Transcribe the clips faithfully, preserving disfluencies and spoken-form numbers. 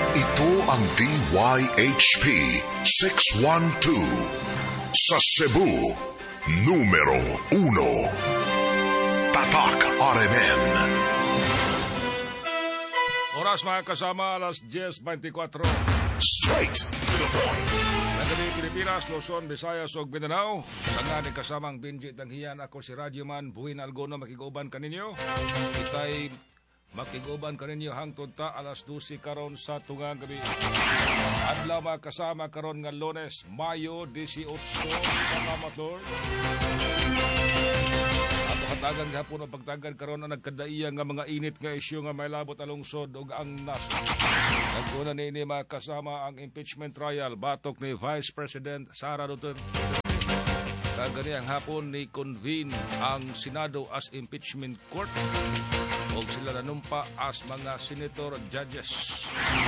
Ito ang D Y H P six one two sa Cebu, numero uno. Tatak R M N. Oras mga kasama, alas diyes beintikwatro. Straight to the point. Nagami Pilipinas, Luzon, Visayas ug Mindanao. Sanga ni kasamang Benji Tanghiyan, ako si Radyoman Buhin Algono, makiguban kaninyo. Itay makiguban kaninyo hangtod ta alas dose karon sa tungang gabi. Adlaw mga kasama karon nga Lunes, Mayo eighteen. Salamat Lord. Hatagan gahapon ang pagtagan karon ang nagkadaiya nga mga init nga isyu nga may labot alungsod ug ang nasod. Naguna ni ini mga kasama ang impeachment trial batok ni Vice President Sara Duterte. Kagani ang hapon ni convene ang Senado as impeachment court ug sila nanumpa as mga senator judges.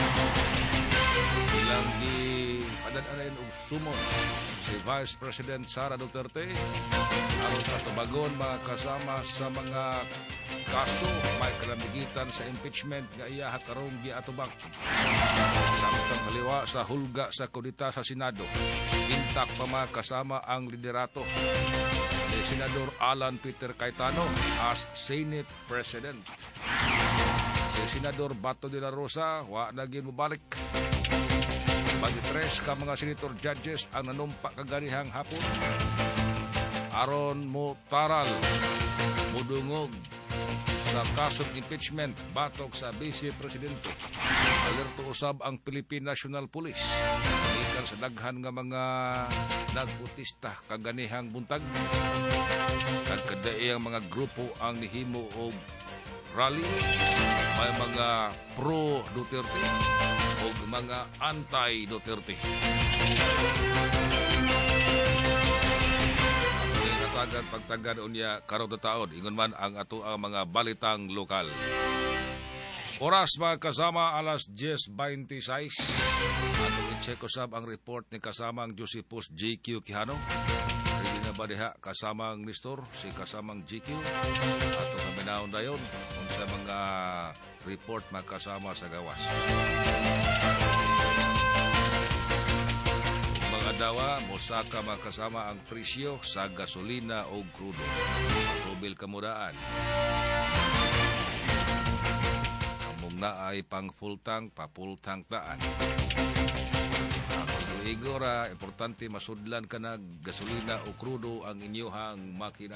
Ilang di padadanayin og sumon si Vice President Sara Duterte aron sa tubagon mga kasama sa mga kaso may kalamigitan sa impeachment nga iya karong giatubang. Samtang kaliwa sa hulga sa kudita sa Senado, intak pa mga kasama ang liderato ni Senador Alan Peter Cayetano as Senate President. Si Senador Bato de la Rosa wa na gyud mobalik. Pag-tres ka mga senator judges ang nanumpa kaganihang hapon aron mo taral mudungog sa kasong impeachment batok sa Vice Presidente. Alerto usab ang Philippine National Police ikan sa daghan nga mga nagputista kaganihang buntag. Nagkadaiyang mga grupo ang nihimo og rally, may mga pro-Duterte o mga anti-Duterte. Natagan pagtagan unya karong taon, ingon man ang ato ang mga balitang lokal. Oras mga kasama, alas diyes beintiséis. Atong i-check usab ang report ni kasamang Josephus J Q Quijano. Hindi na ba diha kasamang Nestor, si kasamang G Q. Ato kami naon dayon kung sa mga report makasama sa gawas. Mga dawa, mosaka makasama ang presyo sa gasolina o krudo. Rubil kamuraan. Kamong na ay pang full tank, pa full tank daan. Igora, importante masudlan ka na gasolina o krudo ang inyohang makina.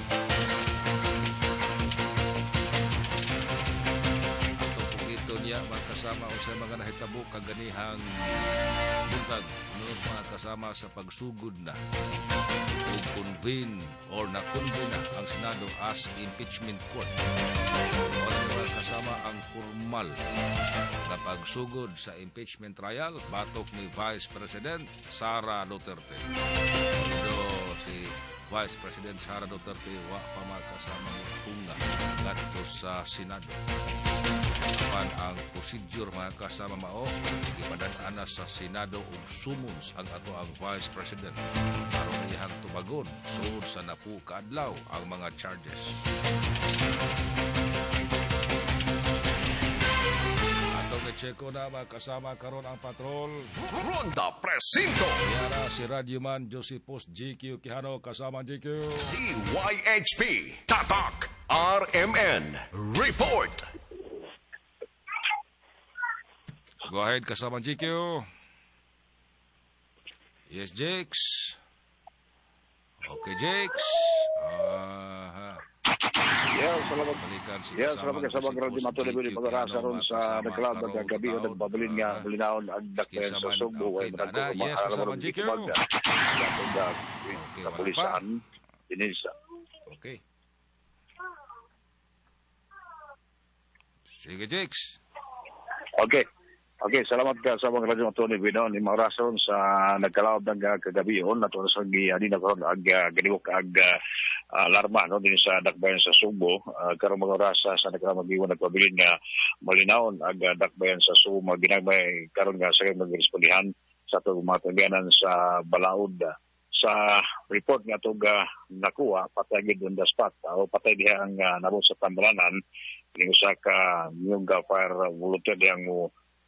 Ato kung ito niya, magkasama o sa mga nahitabo kaganihang buntag. Noon mga kasama sa pagsugod na o convene or na-convene na ang Senado as impeachment court. Mga kasama ang formal na pagsugod sa impeachment trial batok ni Vice President Sara Duterte. Although si Vice President Sara Duterte wa pa makasama mo tunga ngadto sa Senado. Apan ang procedure mga kasama mao ipadaan na sa Senado ug summons ang ato ang Vice President aron iyang tubagon sud sa napu kaadlaw ang mga charges. Cheko na makasama karon ang patrol. Ronda Presinto. Yara si Radyoman Josephus G Q Quijano kasama G Q. D Y H P Tatak R M N Report. Go ahead kasama G Q. Yes, Jakes. Okay, Jakes. Uh, Yeah, salamat. Si yeah, salamat sa mga radyo matuloy ni pag-arasa ron sa nagkalab ng gabi o nagpabilin nga bulinaon ang dakpen sa Subo ay nagko maaraw ng kumagda. Sa pulisan, dinisa. Okay. Sige, Jakes. Okay. Okay, salamat ka sa mga radyo matuloy ni mga rason sa nagkalab ng kagabi on nato sa giani na karon ag ganiwok ag Uh, alarma no din sa dakbayan sa Subo uh, karong mga rasa sa nagkamagiwan nagpabilin nga malinawon ag uh, dakbayan sa Subo maginagmay karon nga sa magrespondihan sa atong mga tangganan sa Balaod sa report nga tug uh, nakuha patay gid on the spot uh, o patay diha ang uh, nabot sa tambalanan ning usa ka yung fire volunteer yang mo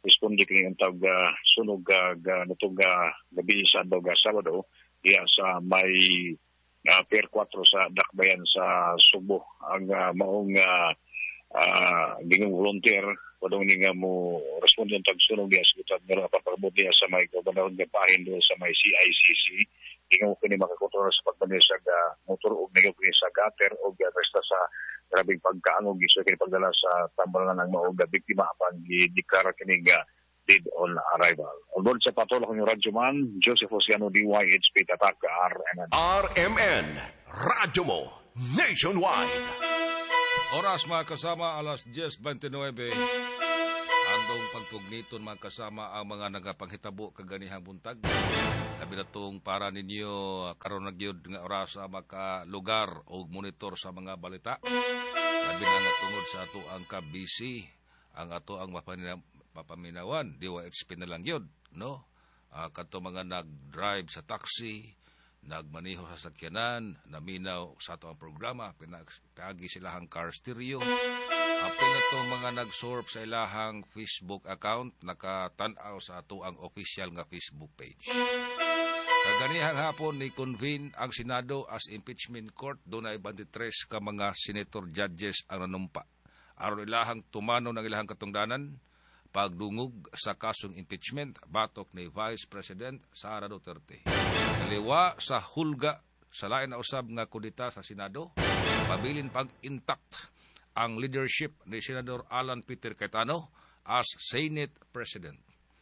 responde kini ang tawag uh, sunog uh, nitong uh, gabi sa Doga Sabado diya sa may uh, Pier four sa Dakbayan sa Subo. Ang uh, maong uh, uh, gingong volunteer padong ni nga mo responde ang tagsunog diya sa kitag meron papagabot diya sa may gobernador nga pahin do sa may C I C C. Gingaw kini makakontrol sa pagbanil sa uh, motor ug negaw kini sa gutter ug uh, resta sa grabing pagkaangog giso kini pagdala sa tambalan ng maong biktima apan gideklara kini nga dead on arrival. On sa patuloy ng Radyo Man, Joseph Osiano, D Y H P, Tatak, R M N. R M N, Radyo mo, nationwide. Oras mga kasama, alas ten twenty-nine. Andong pagpugniton mga kasama ang mga nagapanghitabo kaganihang buntag. Labi na itong para ninyo karon nagyod nga oras sa maka lugar o monitor sa mga balita. Labi na nga tungod sa ato ang ka-B C, ang ato ang mapaminawan, D Y H P na lang yun, no? Uh, kanto mga nag-drive sa taxi, nagmaniho sa sakyanan, naminaw sa ato ang programa, pinagi silahang car stereo. Apil na ito mga nag-sorb sa ilahang Facebook account, nakatanaw sa ato ang official nga Facebook page. Kaganihang hapon ni convene ang Senado as impeachment court, doon ay twenty-three ka mga senator judges ang nanumpa. Aron ilahang tumano ng ilahang katungdanan, pagdungog sa kasong impeachment, batok ni Vice President Sara Duterte. Kaliwa sa hulga sa lain na usab nga kudita sa Senado, pabilin pag-intact ang leadership ni Senador Alan Peter Cayetano as Senate President.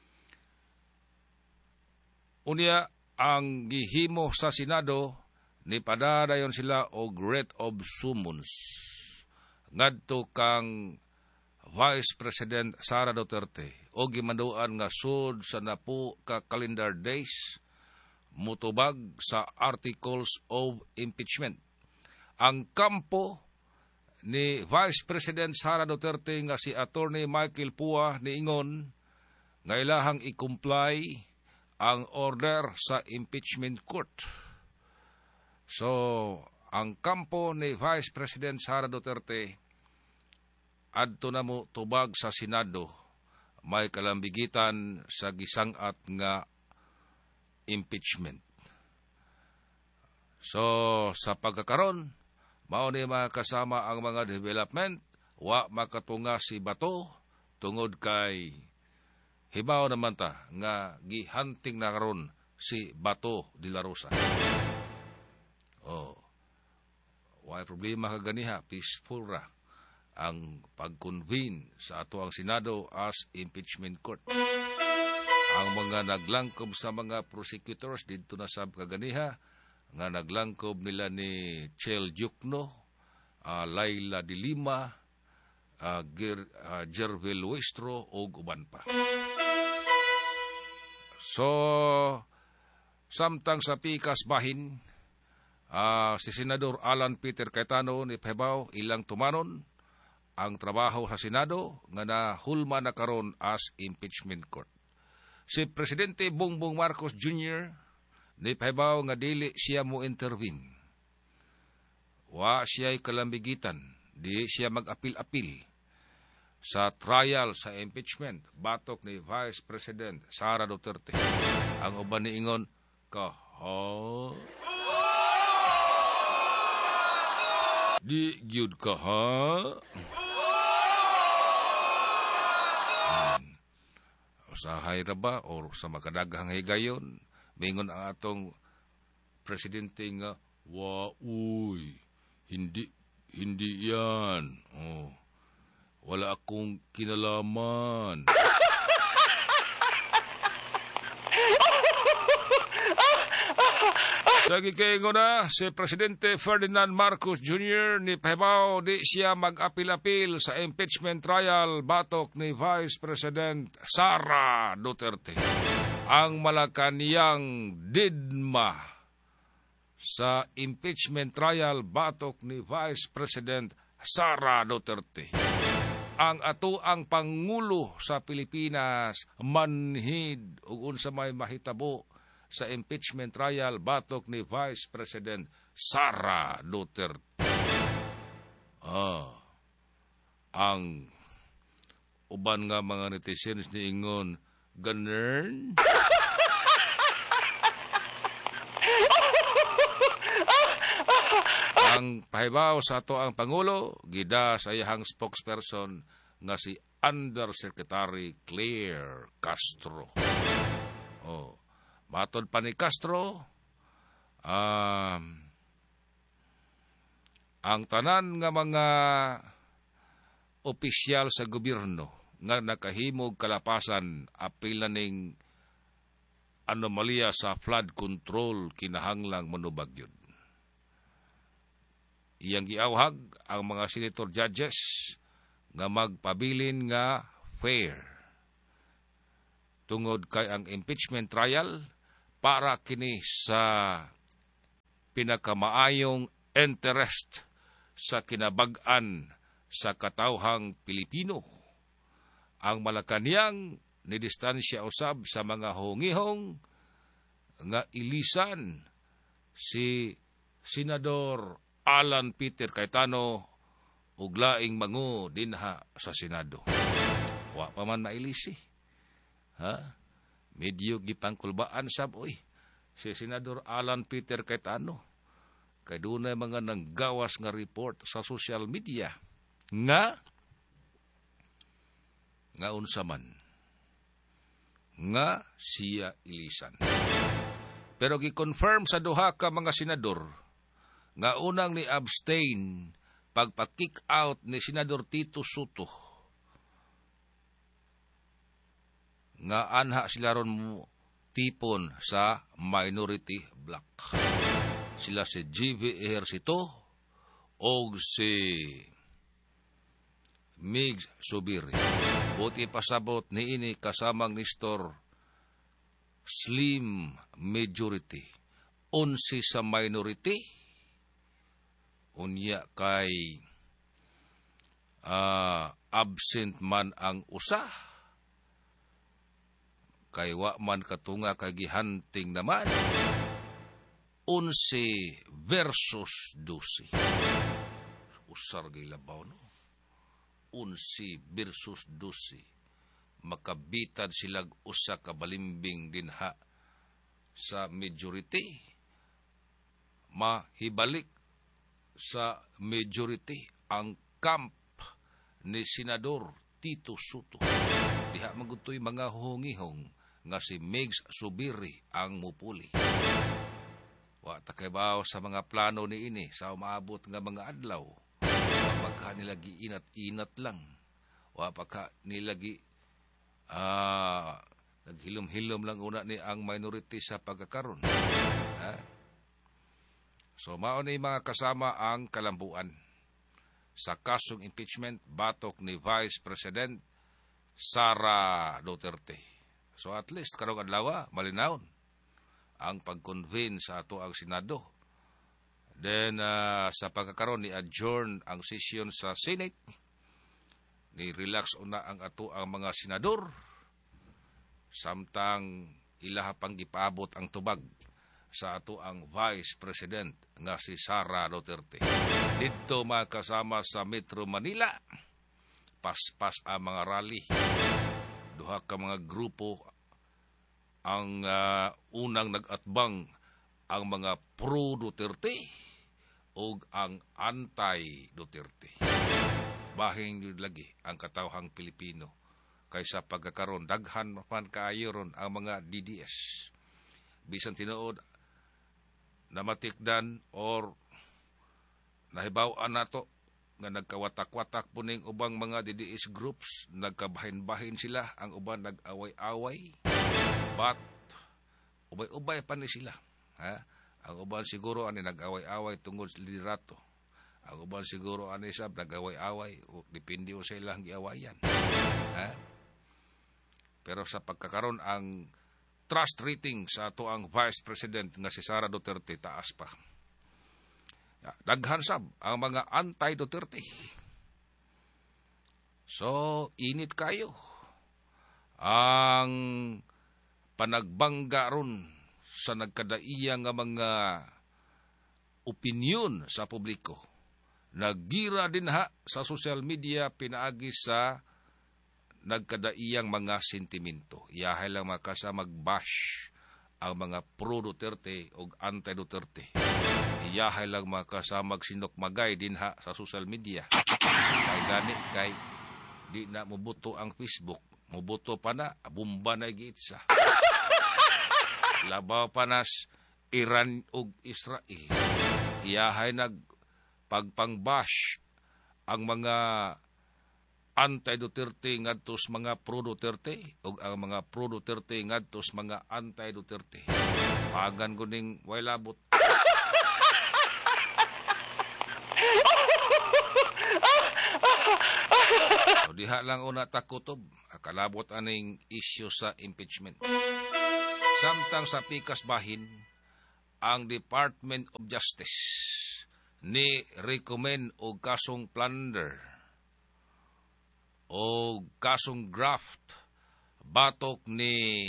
Unya, ang gihimo sa Senado, ni padadayon sila og writ of summons ngadto kang Vice President Sara Duterte o gimanduan nga sud sa napo ka calendar days mutubag sa articles of impeachment. Ang kampo ni Vice President Sara Duterte nga si Attorney Michael Pua niingon nga ilahang i-comply ang order sa impeachment court. So, ang kampo ni Vice President Sara Duterte adto na mo tubag sa Senado may kalambigitan sa gisangat nga impeachment. So, sa pagkakaron, mao ni mga kasama ang mga development, wa makatunga si Bato, tungod kay hibaw naman ta nga gihanting na karon si Bato de la Rosa. Oh, why problema kaganiha, peaceful ra ang pag-convene sa ato ang Senado as impeachment court. Ang mga naglangkob sa mga prosecutors dito na sab kaganiha, nga naglangkob nila ni Chel Yukno, uh, Laila de Lima, uh, Ger, uh, Jervel Westro o uban pa. So, samtang sa pikas bahin, uh, si Senador Alan Peter Cayetano ni Pebaw ilang tumanon ang trabaho sa Senado nga nahulma na karon as impeachment court. Si Presidente Bongbong Marcos Junior ni Pebaw nga dili siya mo intervene. Wa siya'y kalambigitan, di siya mag-apil-apil sa trial sa impeachment, batok ni Vice President Sara Duterte. Ang uban ni ingon, kaha? Di gyud kaha? Hmm. Usahay ra ba o sa makadaghang higayon? Mingon ang atong presidente nga, wa, uy, hindi, hindi yan. Oh, wala akong kinalaman. Sagi kayo na, si Presidente Ferdinand Marcos Junior ni Pebaw di siya mag-apil-apil sa impeachment trial batok ni Vice President Sara Duterte. Ang malakaniyang didma sa impeachment trial batok ni Vice President Sara Duterte. Ang ato ang Pangulo sa Pilipinas manhid ug unsa may mahitabo sa impeachment trial batok ni Vice President Sara Duterte. Ah, ang uban nga mga netizens niingon, ganern? Ang pahibaw sa ato ang Pangulo, gida sa iyahang spokesperson nga si Undersecretary Claire Castro. Oh, matod pa ni Castro, um, ang tanan nga mga opisyal sa gobyerno nga nakahimog kalapasan apil na ning anomalya sa flood control kinahanglang manubag yun. Iyang giawhag ang mga senator judges nga magpabilin nga fair tungod kay ang impeachment trial para kini sa pinakamaayong interest sa kinabag-an sa katawhang Pilipino. Ang Malacañang ni distansya usab sa mga hungihong nga ilisan si Senador Alan Peter Cayetano ug laing mangu dinha sa Senado. Wa pa man mailisi. Ha? Medyo gipangkulbaan sab oy si Senador Alan Peter Cayetano. Kay dunay mga nanggawas nga report sa social media nga nga unsa man nga siya ilisan. Pero gi-confirm sa duha ka mga senador nga unang ni abstain pagpa-kick out ni Senador Tito Soto nga anha sila ron mo tipon sa minority block. Sila si G V Ejercito o si Migs Subiri. Buti pasabot ni ini kasamang Nestor slim majority. Unsi sa minority, unya kay uh, absent man ang usa, kay wa man katunga kay gihanting naman, unsi versus dusi. Usar gilabaw no? Unsi versus dusi. Makabitad silag usa ka balimbing dinha sa majority. Mahibalik sa majority ang camp ni Senador Tito Soto. Diha magutoy mga hungihong nga si Migs Subiri ang mupuli. Wa takibaw sa mga plano ni ini sa umaabot nga mga adlaw. Wa pagka nilagi inat-inat lang. Wa pagka nilagi ah, naghilom-hilom lang una ni ang minority sa pagkakaroon. Ha? So, maon ni mga kasama ang kalambuan sa kasong impeachment batok ni Vice President Sara Duterte. So, at least, karong adlaw, malinawon ang pag-convene sa ato ang Senado. Then, uh, sa pagkakaroon ni adjourn ang session sa Senate, ni relax una ang ato ang mga senador, samtang ilaha pang gipaabot ang tubag sa ato ang Vice President nga si Sara Duterte. Dito makasama sa Metro Manila, paspas ang mga rally. Duha ka mga grupo ang uh, unang nag-atbang ang mga pro-Duterte o ang anti-Duterte. Bahing yun lagi ang katawhang Pilipino kaysa pagkakaroon. Daghan man kaayo ron ang mga D D S. Bisan tinuod na matikdan or nahibaw-an nato nga nagkawatak-watak po ning ubang mga D D S groups, nagkabahin-bahin sila, ang uban nag-away-away, but ubay-ubay pa ni sila. Ha? Ang uban siguro ani nag-away-away tungod sa liderato. Ang uban siguro ani sab nag-away-away, depende sa ilang giawayan. Ha? Pero sa pagkakaroon ang trust rating sa ato ang Vice President nga si Sara Duterte taas pa. Daghan sab ang mga anti-Duterte. So, init kayo. Ang panagbangga ron sa nagkadaiya nga mga opinyon sa publiko. Nagira din ha sa social media pinaagi sa nagkadaiyang mga sentimento. Iyahay lang makasa mag-bash ang mga pro-Duterte o anti-Duterte. Iyahay lang makasa magsinok-magay dinha sa social media. Kay gani, kay di na mubuto ang Facebook. Mubuto pa na, bomba na giitsa. Labaw pa nas Iran ug Israel. Iyahay nag pagpang-bash ang mga anti-Duterte ngadtos mga pro-Duterte ug ang mga pro-Duterte ngadtos mga anti-Duterte. Pagan ko ning way labot. So, diha lang una takutob, kalabot aning issue sa impeachment. Samtang sa pikas bahin, ang Department of Justice ni recommend og kasong plunder o kasong graft batok ni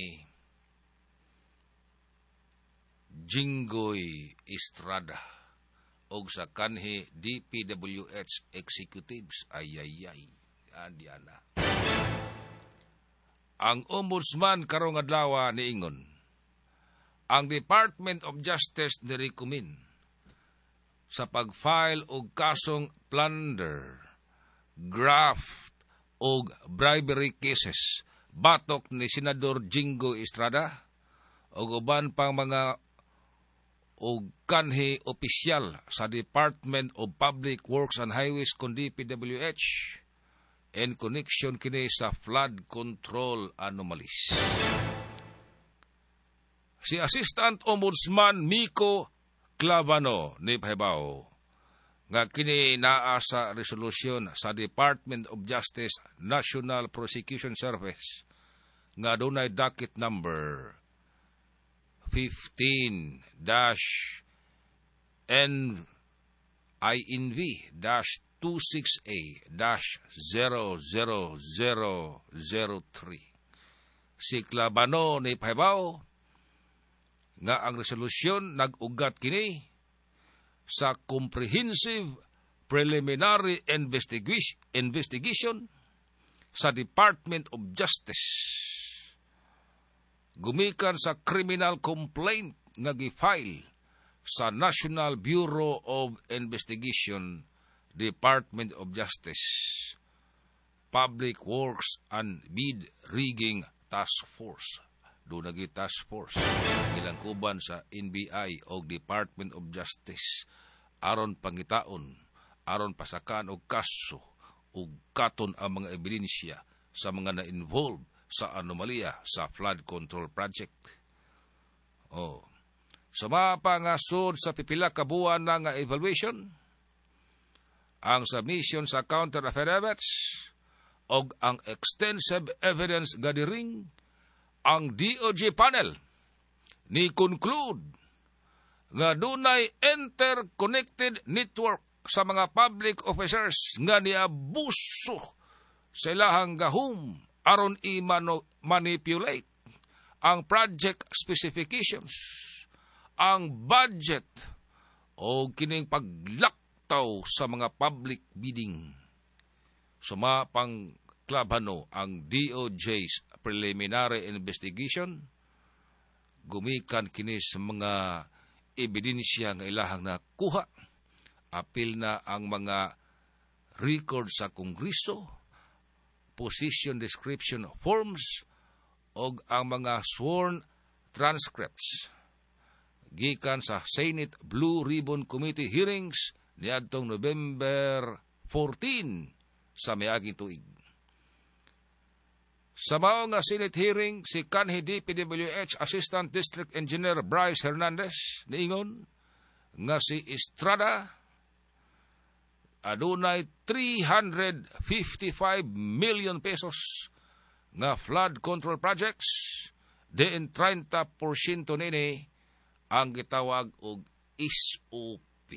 Jinggoy Estrada og sa kanhi D P W H executives. Ayayay, andiana. Ang ombudsman karong adlaw niingon, ang Department of Justice ni recommend sa pag-file og kasong plunder, graft og bribery cases batok ni Senador Jinggoy Estrada og uban pang mga og kanhi opisyal sa Department of Public Works and Highways kun D P W H in connection kini sa flood control anomalies. Si Assistant Ombudsman Miko Clavano ni pahibaw nga kini naa sa resolusyon sa Department of Justice National Prosecution Service nga dunay docket number fifteen N I N V twenty-six A zero zero zero zero three. Si Clavano ni pahibaw nga ang resolusyon nag-ugat kini sa comprehensive preliminary investigation, investigation sa Department of Justice. Gumikan sa criminal complaint nga gi-file sa National Bureau of Investigation, Department of Justice, Public Works and Bid Rigging Task Force. Doon nagi task force ilang kuban sa N B I o Department of Justice aron pangitaon, aron pasakan og kaso ug katon ang mga ebidensya sa mga na-involve sa anomalya sa flood control project. Oh. Sa mga pangasod sa pipila ka buwan na nga evaluation, ang submission sa counter affidavits og ang extensive evidence gathering, ang D O J panel ni conclude nga dunay interconnected network sa mga public officers nga niabuso sa ilahang gahum aron i-manipulate ang project specifications, ang budget o kining paglaktaw sa mga public bidding. Sumapang Clavano ang D O J's preliminary investigation, gumikan kini sa mga ebidensya nga ilahang nakuha, apil na ang mga record sa Kongreso, position description forms, og ang mga sworn transcripts. Gikan sa Senate Blue Ribbon Committee hearings niadtong November fourteen sa miaging tuig. Sa mao nga Senate hearing, si kanhi D P W H Assistant District Engineer Bryce Hernandez niingon nga si Estrada adunay three hundred fifty-five million pesos nga flood control projects, diin thirty percent nini ang gitawag og S O P.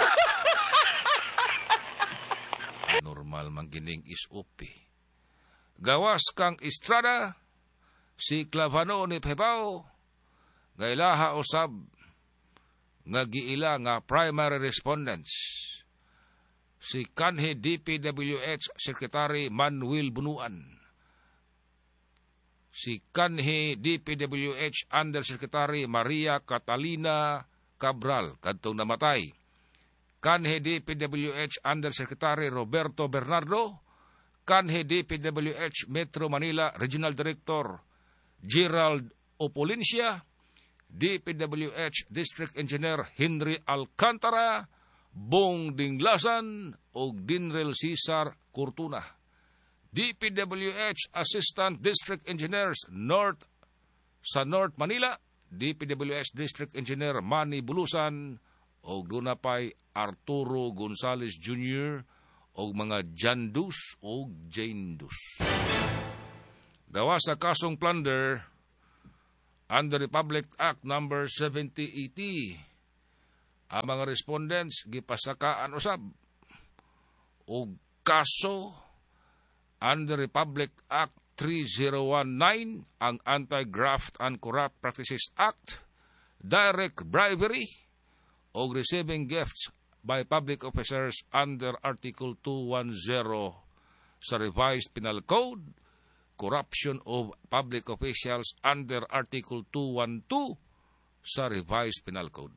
Normal man gining S O P. Gawas kang Estrada, si Clavano ni pahibaw nga ilaha usab nga giila nga primary respondents. Si kanhi D P W H Secretary Manuel Bunuan si kanhi D P W H Undersecretary Maria Catalina Cabral kadtong namatay. Kanhi D P W H Undersecretary Roberto Bernardo, kanhi D P W H Metro Manila Regional Director Gerald Opolencia, D P W H District Engineer Henry Alcantara, Bong Dinglasan o Dinrel Cesar Cortuna. D P W H Assistant District Engineers North sa North Manila, D P W H District Engineer Manny Bulusan o dunapay Arturo Gonzales Junior o mga Jandus o Jandus. Gawa sa kasong plunder under Republic Act number seventy eighty, ang mga respondents gipasakaan usab o kaso under Republic Act three thousand nineteen, ang Anti-Graft and Corrupt Practices Act, direct bribery o receiving gifts by public officers under Article two ten sa Revised Penal Code, corruption of public officials under Article two twelve sa Revised Penal Code.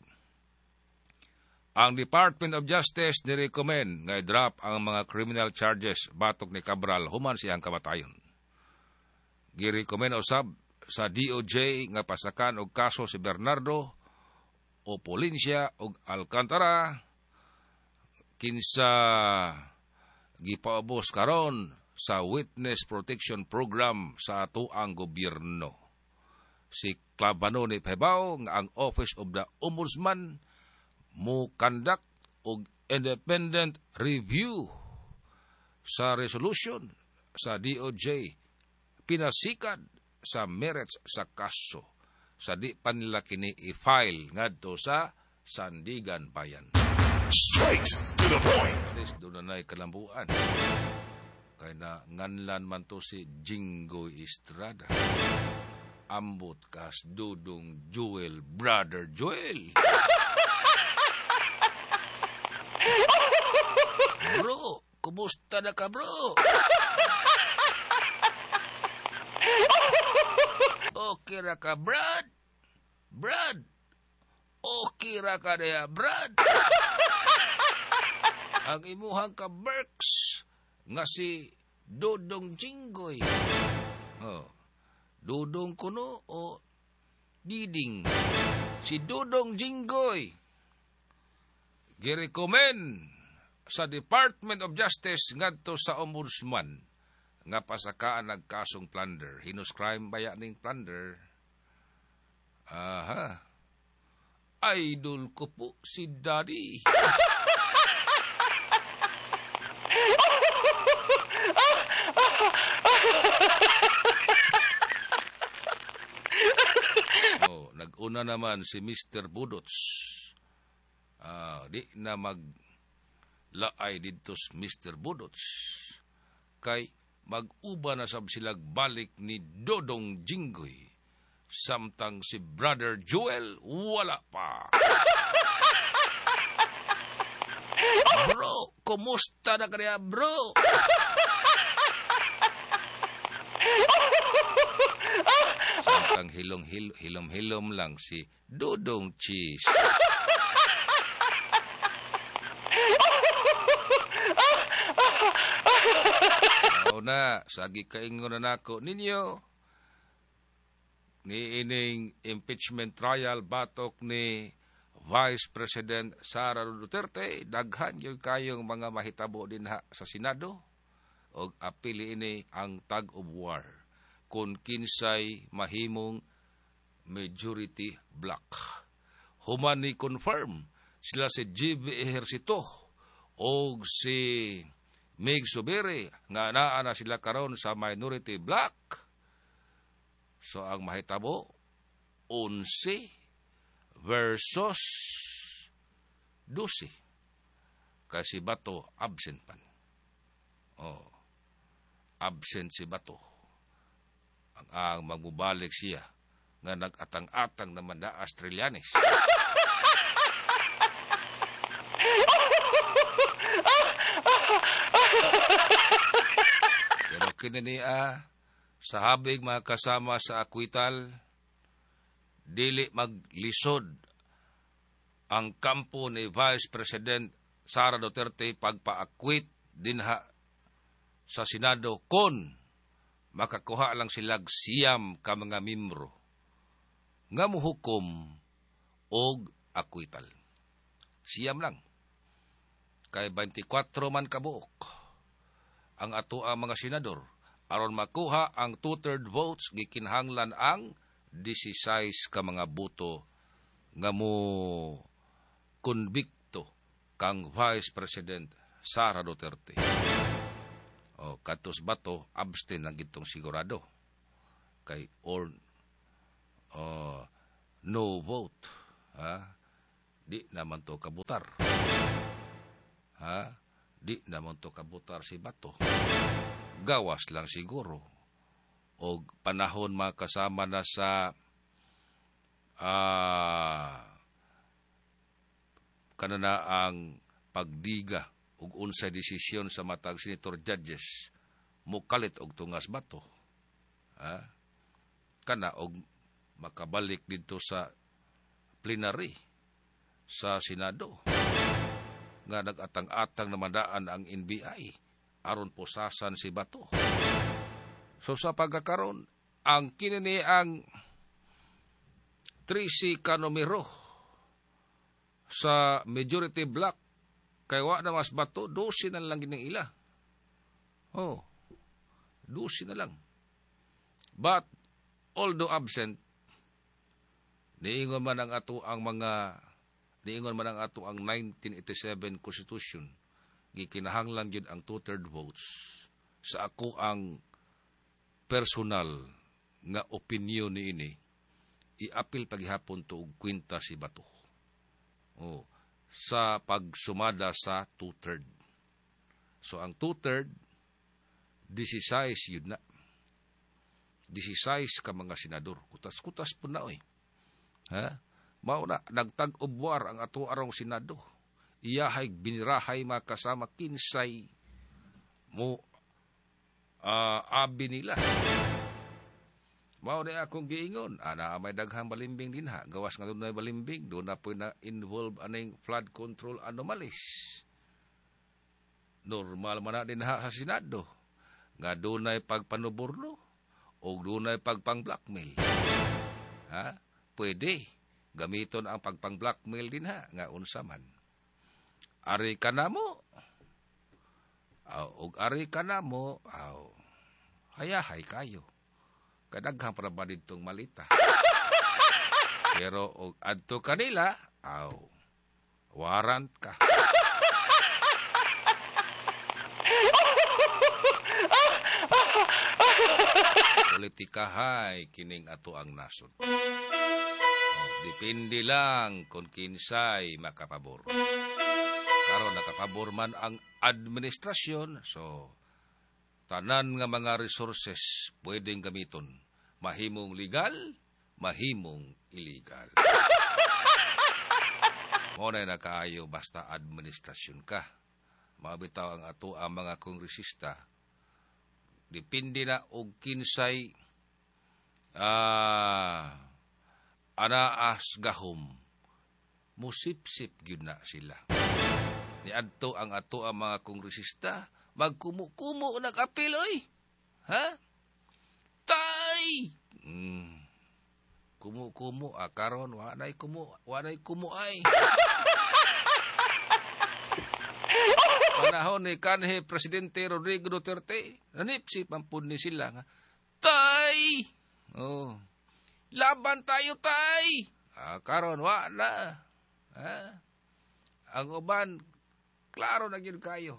Ang Department of Justice ni-recommend nga i-drop ang mga criminal charges batok ni Cabral human siyang kamatayon. Gi-recommend usab sa D O J nga pasakan og kaso si Bernardo Opolencia ug Alcantara kinsa gipaubos karon sa Witness Protection Program sa atoang gobyerno. Si Clavano ni Pebao nga ang Office of the Ombudsman mo conduct og independent review sa resolution sa D O J pinasikat sa merits sa kaso sa di pa nila kini i-file ngadto sa Sandigan Bayan. Straight to the point. At least doon na kalambuan. Kaya na nganlan man to si Jingo Estrada. Ambot kas Dudong Joel, Brother Joel. Bro, kumusta na ka, bro? Okay ra ka, Brad? Brad? Okay ra ka na, Brad? Ang imuhang ka, Berks, nga si Dodong Jinggoy. Oh, Dodong kuno o Diding? Si Dodong Jinggoy. Girecommend sa Department of Justice ngadto sa Ombudsman nga pasakaan nagkasong plunder. Heinous crime baya ning plunder. Aha. Idol ko po si Daddy. Oh, nag-una naman si Mister Budots. Ah, di na mag laay dito si Mister Budots kay mag-uba na sab silag balik ni Dodong Jinggoy samtang si Brother Joel wala pa. Bro, kumusta na kaya, bro? Samtang hilong-hilom hilom-hilom lang si Dodong Cheese. Na, sagi kaingon na nako ninyo ni ining impeachment trial batok ni Vice President Sara Duterte, daghan yung kayong mga mahitabo din ha sa Senado o apili ini ang tug of war kung kinsay mahimong majority block. Human ni confirm sila si G B Ejercito o si Mig Subiri nga naa na sila karon sa minority block. So ang mahitabo eleven versus twelve. Kasi Bato absent pan. Oh. Absent si Bato. Ang, ang magbubalik siya nga nag-atang-atang naman na Australianis. Pero kinaniya Sa habig mga kasama sa akwital, dili maglisod ang kampo ni Vice President Sara Duterte pagpaakwit dinha sa Senado kon makakuha lang silag siyam ka mga membro nga muhukom og akwital. Siyam lang. Kay twenty-four man kabuok ang ato ang mga senador aron makuha ang two-third votes gikinahanglan ang sixteen ka mga boto nga mo konbikto kang Vice President Sara Duterte. O katos bato abstain lang gitong sigurado kay or uh, no vote, ha? Di naman to kabutar, ha? Di naman to kabutar si bato. Gawas lang siguro o panahon makasama na sa uh, kanana ang pagdiga ug unsay desisyon sa matag senator judges mukalit og tungas bato, ha? Kana og makabalik dito sa plenary sa Senado nga nagatang-atang na mandaan ang N B I aron posasan si bato. So sa pagkakaroon, ang kinini ang trisi ka numero sa majority block kay wa na mas bato, dosi na lang gining ila. Oh, dosi na lang. But, although absent, niingon man ang ato ang mga, niingon man ang ato ang nineteen eighty-seven Constitution, gikinahanglan yun ang two-third votes. Sa ako ang personal nga opinion ni ini, i-apil paghihapon to og kwinta si bato. Oh, sa pagsumada sa two-third. So, ang two-third, sixteen yun na. sixteen ka mga senador. Kutas-kutas po na, oy. Ha? Mauna, nagtag-ubwar ang ato arong senado. Iyahay, binirahay, makasama, kinsay mo uh, abi nila. Mao na akong giingon, ana may daghang balimbing din ha. Gawas nga doon na balimbing, doon na po na involve aning flood control anomalies. Normal man na din ha sa Senado. Nga doon na pagpanuborno o doon na pagpang-blackmail. Ha? Pwede. Gamiton ang pagpang-blackmail din ha. Nga unsa man. Ari ka na mo. O ari ka na mo. Aw, hayahay kayo. Kadaghang para ba ditong malita. Pero og adto kanila, aw, warrant ka. Politika hay kining ato ang nasod. Oh, depende lang kung kinsay makapabor. Karon nakapabor man ang administrasyon, so tanan nga mga resources pwedeng gamiton. Mahimong legal, mahimong illegal. Muna na kaayo basta administrasyon ka. Mabitaw ang ato ang mga kongresista. Depende na og kinsay uh, anaas gahom. Musip-sip gyud na sila. Ni adto ang ato ang mga kongresista magkumu-kumu nag-apil, oy. Ha? Tay! Mm. Kumu-kumu, ah, karon, wanay kumu, wanay kumu ay. Panahon ni kanhe Presidente Rodrigo Duterte, nanipsip ang pun ni sila nga, Tay! Oh, laban tayo, tay! Ah, karon, wana. Ha? Ang uban, klaro na yun kayo.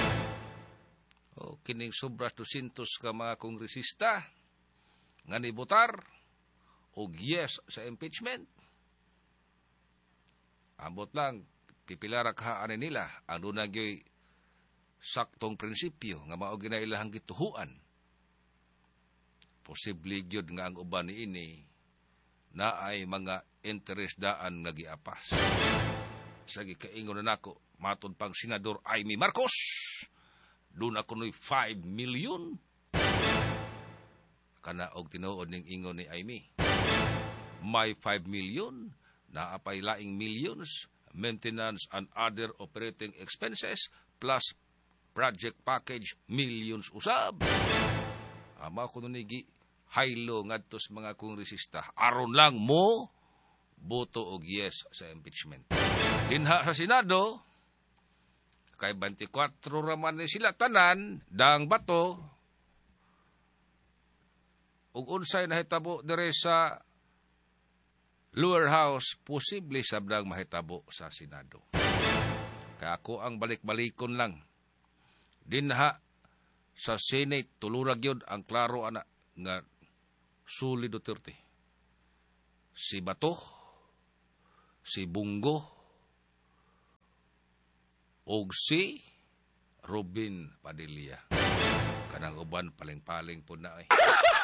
O, kining sobras dosyentos ka mga kongresista nga nibotar o yes sa impeachment. Ambot lang, pipilara kahaan nila ang doon nagyoy saktong prinsipyo nga mao ginailang gituhuan. Posible gyud nga ang uban ni ini na ay mga interes daan nga giapas. Sa gikaingon na nako, matod pang Senador Amy Marcos, doon ako no'y five million. kana og tinuod ning ingon ni Amy. May five million, naapay laing millions, maintenance and other operating expenses, plus project package, millions usab. Ama ko nun nigi, haylo ngadtos mga kongresista. Aron lang mo, boto og yes sa impeachment. Dinha sa Senado, kay twenty-four raman ni sila tanan, daang bato, ug unsay nahitabo dire sa lower house, posible sabdang mahitabo sa Senado. Kaya ako ang balik-balikon lang. Dinha sa Senate, tulurag yun ang klaro ana nga Suli Duterte. Si Bato, si Bungo, og si Robin Padilla. Kanang uban paling-paling po na eh.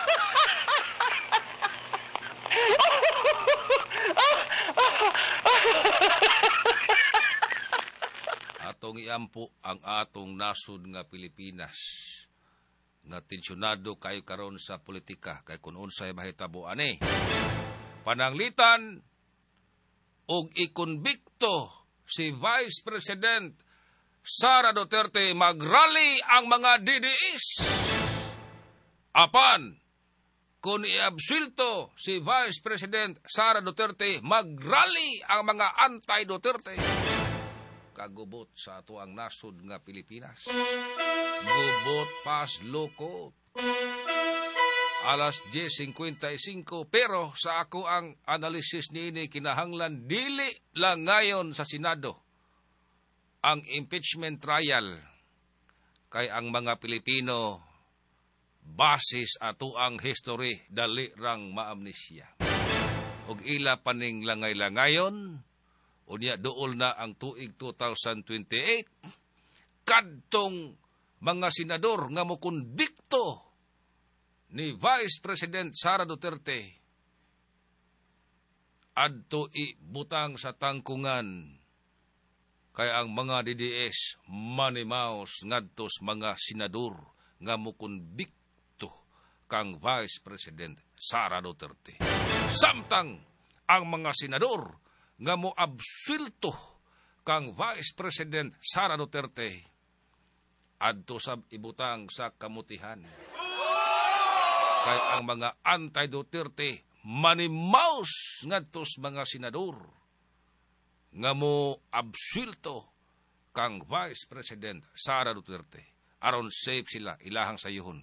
Atong iampo ang atong nasod nga Pilipinas nga tensyonado kayo karon sa politika kay kun unsay mahitabo ani pananglitan og ikonbikto si Vice President Sara Duterte magrally ang mga D D S apan kung iabsulto si Vice President Sara Duterte magrally ang mga anti-Duterte kagubot sa ato ang nasod nga Pilipinas. Gubot pas loko. Alas ten fifty-five pero sa ako ang analysis niini kinahanglan dili lang ngayon sa Senado ang impeachment trial kay ang mga Pilipino basis ato ang history dali rang maamnesya. Og ila paning langay-langayon unya dool na ang tuig twenty twenty-eight kadtong mga senador nga mokondikto ni Vice President Sara Duterte adto ibutang sa tangkungan kay ang mga D D S manimaos ngadtos mga senador nga mokondikto kang Vice President Sara Duterte. Samtang ang mga senador nga mo absulto kang Vice President Sara Duterte adto sab ibutang sa kamutihan. Kay ang mga anti-Duterte manimaus ngadtos mga senador nga mo absulto kang Vice President Sara Duterte aron safe sila ilahang sayuhon.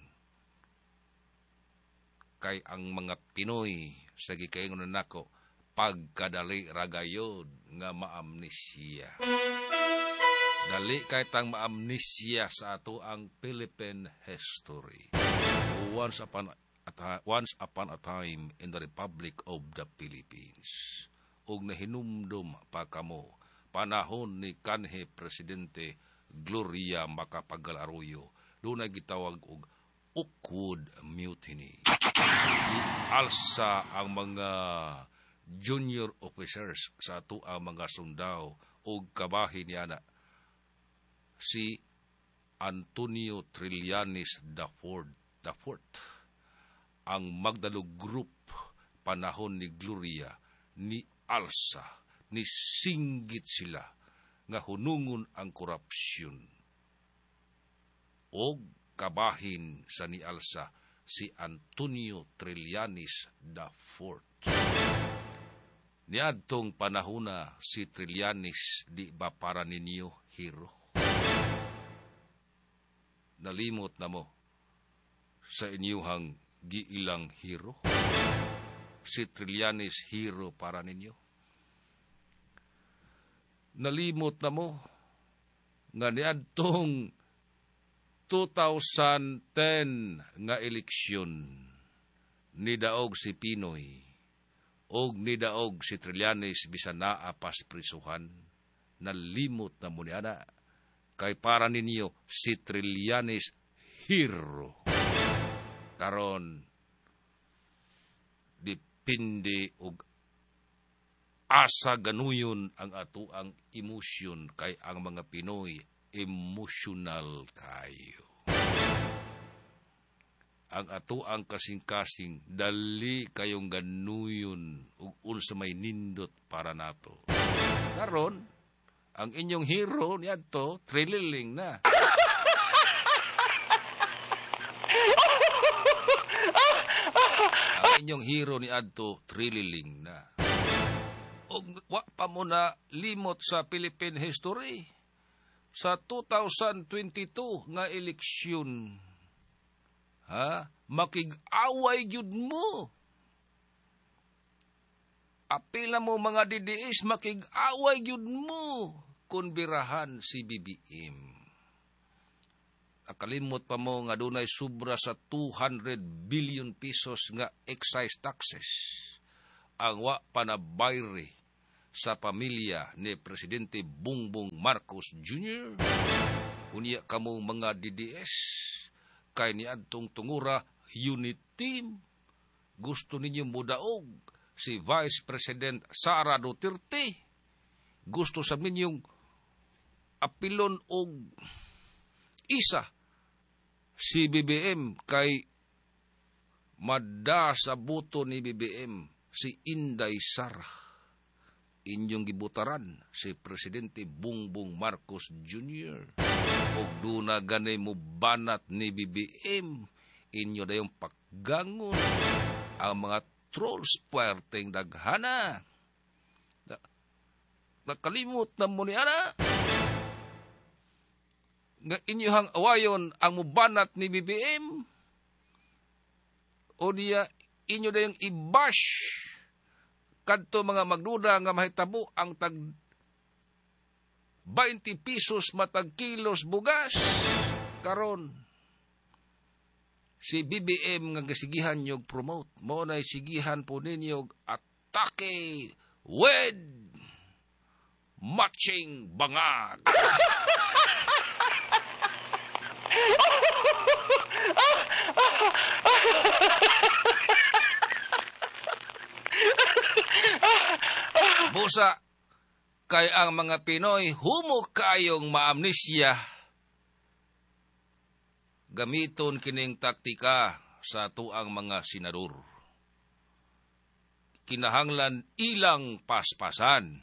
Kay ang mga Pinoy sa gikaingon nako pagkadali ragayod nga maamnesya. Dali kay tang maamnesya sa ato ang Philippine history. Once upon a, once upon a time in the Republic of the Philippines. Og nahinumdum pa kamo panahon ni kanhi Presidente Gloria Macapagal Arroyo. Doon na gitawag og Ukod Mutiny. Alsa ang mga junior officers sa ato ang mga sundao o kabahin niya na si Antonio Trillanes the Fourth, the Fourth ang Magdalog Group panahon ni Gloria ni Alsa ni singgit sila nga hunungon ang korupsyon o kabahin sa ni Alsa si Antonio Trillanes the Fourth. Niadtong panahuna si Trillanes di ba para ninyo hero? Nalimot na mo sa inyuhang giilang hero? Si Trillanes hero para ninyo? Nalimot na mo nga niadtong twenty ten nga eleksyon ni daog si Pinoy og nidaog si Trillanes bisan naa pas prisuhan, nalimot na mo niana kay para ninyo si Trillanes hero. Karon dipindi og asa ganuyon ang ato ang emosyon kay ang mga Pinoy emotional kayo. ang ato ang kasing-kasing dali kayong ganuyon ug unsa may nindot para nato. Karon, ang inyong hero niadto trililing na. Ang inyong hero niadto trililing na. Og wa pa mo na limot sa Philippine history sa two thousand twenty-two nga eleksyon. Ha? Makig-away gyud mo. Apila mo mga D D S, makig-away gyud mo kun birahan si B B M. Nakalimot pa mo nga dunay sobra sa two hundred billion pesos nga excise taxes ang wa pa na bayre sa pamilya ni Presidente Bongbong Marcos Junior Unya kamo mga D D S kay niadtong tungura unit team. Gusto ninyo mudaog si Vice President Sara Duterte. Gusto sa ninyong apilon og isa si B B M kay mada sa buto ni B B M si Inday Sara. Inyong gibutaran si Presidente Bongbong Marcos Junior Og duna ganay mo banat ni B B M, inyo dayong paggangon ang mga trolls puwerteng daghana. Na, nakalimot na mo ni ana. Nga inyohang awayon ang mubanat ni B B M. O niya inyo dayong i-bash kadto mga magduda nga mahitabo ang tag twenty pesos matag kilos bugas. Karon si B B M nga gasigihan nyog promote. Mo na sigihan po ninyo atake with matching bangag. Busa kay ang mga Pinoy humok kayong maamnesya. Gamiton kining taktika sa tuang mga senador. Kinahanglan ilang paspasan.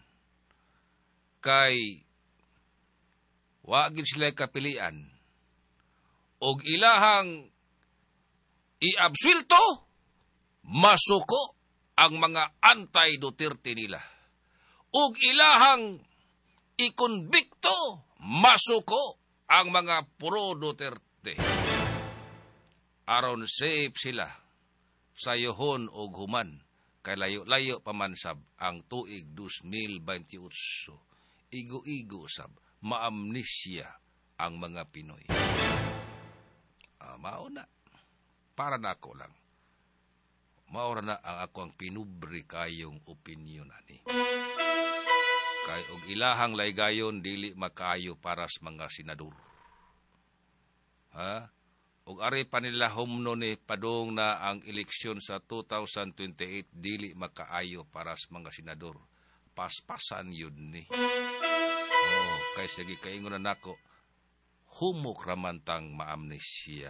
Kay wagin sila kapilian. Og ilahang iabsuelto, masuko ang mga anti-Duterte nila. Ug ilahang ikonbikto, masuko ang mga pro-Duterte. Aron safe sila sa yohon og human, kay layo-layo pamansab ang tuig twenty twenty-eight. Igo-igo sab, maamnesya ang mga Pinoy. Ah, mauna, para na ako lang. Maura na ang ako ang pinubre kayong opinyon ani. Kay og ilahang laygayon dili makayo para sa mga senador. Ha? Og ari pa nila humno ni padung na ang eleksyon sa two thousand twenty-eight dili makaayo para sa mga senador. Paspasan yun ni. Oh, kay sige kaingon na nako. Humok ramantang maamnesya.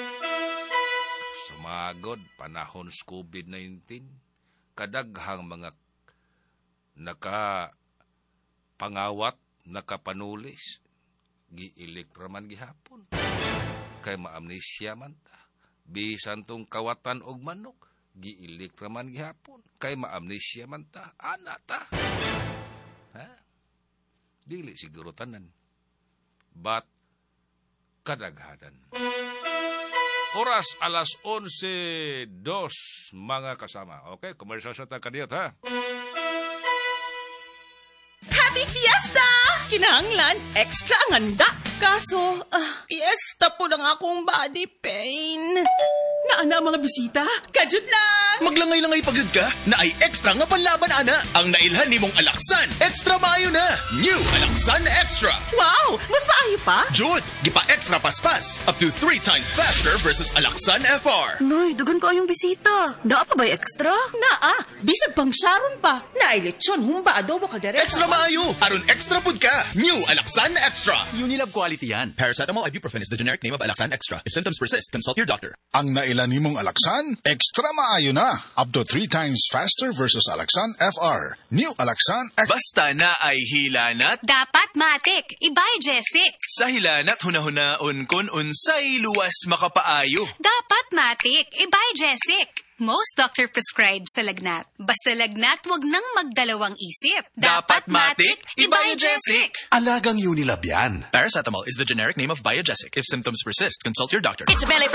Sumagod panahon sa COVID nineteen, kadaghang mga naka pangawat, nakapanulis, giilik raman gihapon. Kay maamnesya man ta. Bisan tong kawatan og manok, giilik raman gihapon. Kay maamnesya man ta, ana ta. Ha? Dili siguro tanan. But kadaghanan. Oras alas onse dos mga kasama. Okay, commercial sa ta kadiyot ha. Happy Fiesta! Kinahanglan, extra ang handa. Kaso, uh, fiesta po lang akong body pain. Naana mga bisita? Kajud lang! Maglangay-langay pagod ka? Na ay extra nga panlaban, ana. Ang nailhan ni mong Alaksan, extra maayo na. New Alaksan Extra. Wow! Mas maayo pa? Jud, gipa-extra paspas. Up to three times faster versus Alaksan F R. Noy, dagan ka yung bisita. Naa pa ba'y extra? Naa, bisag pang Sharon pa. Naay lechon, humba adobo kaldereta. Extra maayo. Aron extra pud ka. New Alaksan Extra. Unilab quality yan. Paracetamol ibuprofen is the generic name of Alaksan Extra. If symptoms persist, consult your doctor. Ang nailan nimong Alaxan, extra maayo na. Up to three times faster versus Alaxan F R. New Alaxan X. Basta na ay hilanat. Dapat matik. Ibay Jessic. Sa hilanat hunahunaon kun unsay luwas makapaayo. Dapat matik. Ibay Jessic. Most doctor prescribed sa lagnat. Basta lagnat, wag nang magdalawang isip. Dapat matik. Ibay Jessic. Alagang Unilab yan. Paracetamol is the generic name of Biogesic. If symptoms persist, consult your doctor. It's a belly